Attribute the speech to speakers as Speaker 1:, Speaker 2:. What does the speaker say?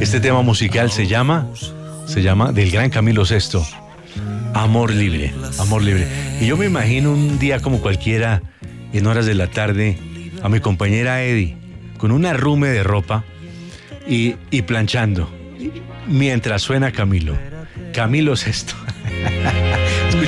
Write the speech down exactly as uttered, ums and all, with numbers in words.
Speaker 1: Este tema musical se llama, se llama del gran Camilo Sesto, Amor Libre, Amor Libre. Y yo me imagino un día como cualquiera, en horas de la tarde, a mi compañera Eddie, con un arrume de ropa y, y planchando, mientras suena Camilo, Camilo Sesto.